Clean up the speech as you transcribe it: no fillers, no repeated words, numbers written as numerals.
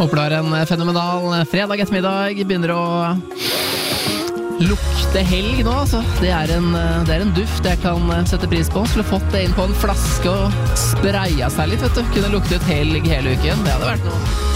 Håper du har en fenomenal fredag ettermiddag. Begynner å lukte helg nå, altså. Det er en duft jeg kan sette pris på. Skulle fått det inn på en flaske og spraya seg litt, vet du. Kunne luktet helg hele uken. Det hadde vært noe.